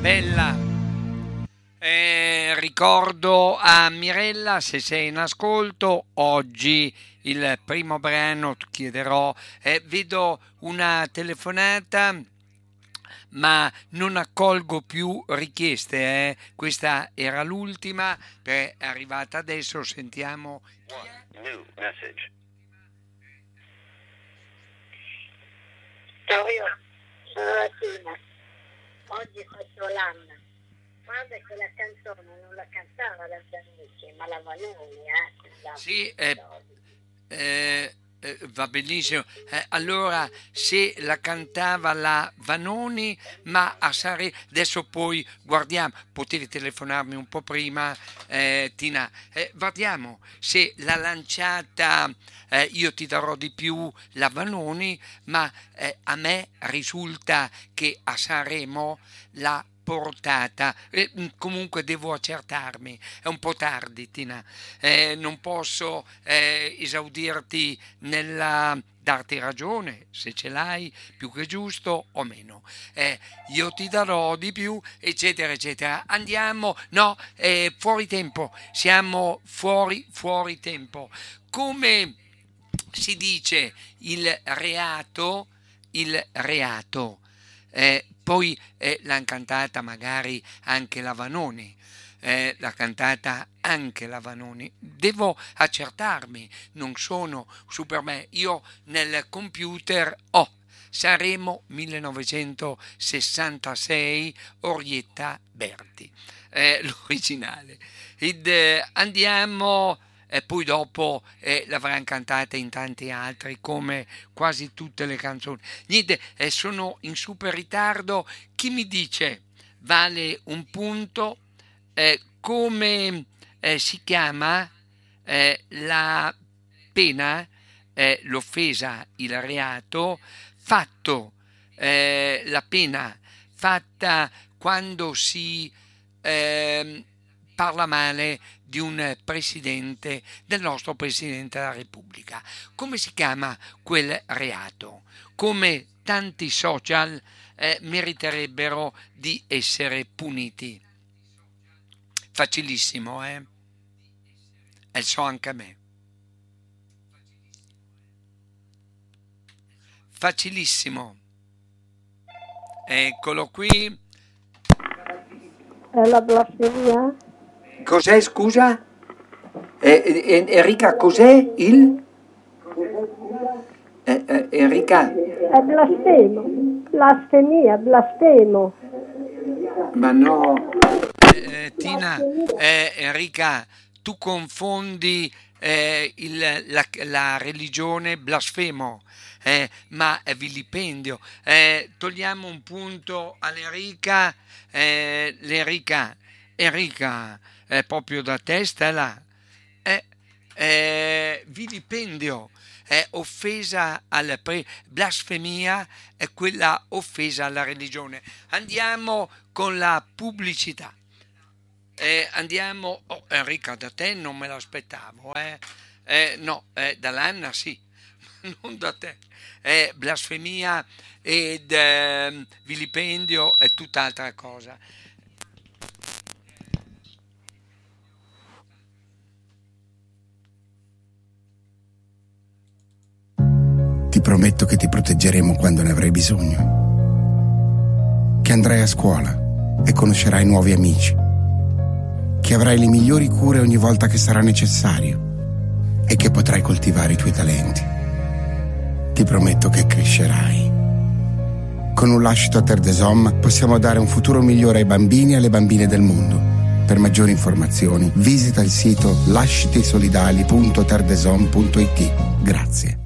bella. Ricordo a Mirella, se sei in ascolto, oggi il primo brano ti chiederò, vedo una telefonata ma non accolgo più richieste, questa era l'ultima, è arrivata adesso, sentiamo chi è. New message. Ciao, io sono la Tina, oggi faccio l'anno. Guarda che la canzone non la cantava la Giannici, ma la Vanoni, Sì, va benissimo. Allora, se la cantava la Vanoni, ma a Sanremo, adesso poi guardiamo, potevi telefonarmi un po' prima, Tina, guardiamo se l'ha lanciata, io ti darò di più la Vanoni, ma a me risulta che a Sanremo la portata, comunque devo accertarmi, è un po' tardi, Tina, non posso esaudirti nella darti ragione, se ce l'hai più che giusto o meno, io ti darò di più, eccetera eccetera. Andiamo, no, fuori tempo, siamo fuori tempo. Come si dice il reato, poi l'hanno cantata magari anche la Vanoni, l'ha cantata anche la Vanoni, devo accertarmi, non sono su per me, io nel computer ho Sanremo 1966, Orietta Berti, l'originale. Andiamo, e poi dopo l'avranno cantata in tanti altri, come quasi tutte le canzoni. Niente, sono in super ritardo. Chi mi dice vale un punto? Come si chiama la pena, l'offesa, il reato fatto, la pena fatta quando si parla male di un presidente, del nostro Presidente della Repubblica. Come si chiama quel reato? Come tanti social meriterebbero di essere puniti. Facilissimo, E so anche a me. Facilissimo. Eccolo qui. È la blasfemia? Cos'è, scusa? Enrica, cos'è il? Enrica? È blasfemo. Blasfemo. Ma no. Tina, Enrica, tu confondi la religione blasfemo, ma è vilipendio. Togliamo un punto all'Enrica. Enrica, è proprio da testa là. Vilipendio è offesa alla blasfemia, è quella offesa alla religione. Andiamo con la pubblicità. Andiamo. Enrica, da te non me l'aspettavo, no, dall'Anna sì, non da te. Blasfemia ed vilipendio è tutt'altra cosa. Ti prometto che ti proteggeremo quando ne avrai bisogno, che andrai a scuola e conoscerai nuovi amici, che avrai le migliori cure ogni volta che sarà necessario e che potrai coltivare i tuoi talenti. Ti prometto che crescerai. Con un lascito a Terre des Hommes possiamo dare un futuro migliore ai bambini e alle bambine del mondo. Per maggiori informazioni visita il sito lascitisolidali.terdesom.it. Grazie.